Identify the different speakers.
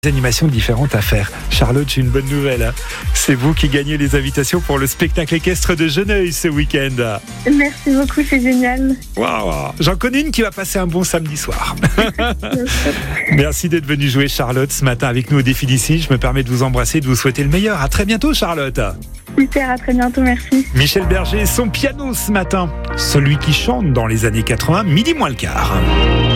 Speaker 1: Animations différentes à faire. Charlotte, j'ai une bonne nouvelle. C'est vous qui gagnez les invitations pour le spectacle équestre de Geneuille ce week-end.
Speaker 2: Merci beaucoup, c'est génial.
Speaker 1: Waouh, j'en connais une qui va passer un bon samedi soir. Merci d'être venue jouer Charlotte ce matin avec nous au défi d'ici. Je me permets de vous embrasser et de vous souhaiter le meilleur. À très bientôt Charlotte.
Speaker 2: Super, à très bientôt, merci.
Speaker 1: Michel Berger, son piano ce matin. Celui qui chante dans les années 80, midi moins le quart.